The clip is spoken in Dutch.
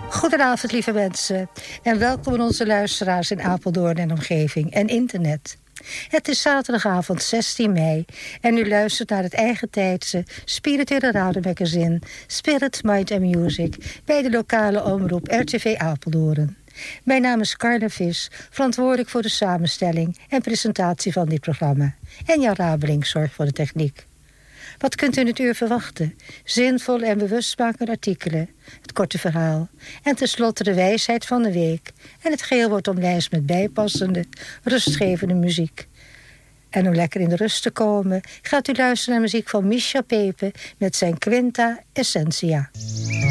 Goedenavond, lieve mensen. En welkom aan onze luisteraars in Apeldoorn en omgeving en internet. Het is zaterdagavond 16 mei en u luistert naar het eigentijdse spirituele radiomagazine Spirit, Mind and Music bij de lokale omroep RTV Apeldoorn. Mijn naam is Carla Vis, verantwoordelijk voor de samenstelling en presentatie van dit programma. En Jan Rabeling zorgt voor de techniek. Wat kunt u in het uur verwachten? Zinvolle en bewustmakende artikelen, het korte verhaal en tenslotte de wijsheid van de week. En het geheel wordt omlijst met bijpassende, rustgevende muziek. En om lekker in de rust te komen, gaat u luisteren naar muziek van Misha Pepe met zijn Quinta Essentia.